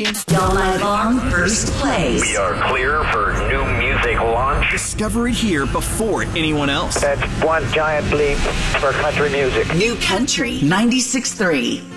All night long, first place. We are clear for new music launch. Discover it here before anyone else. That's one giant leap for country music. New Country 96.3.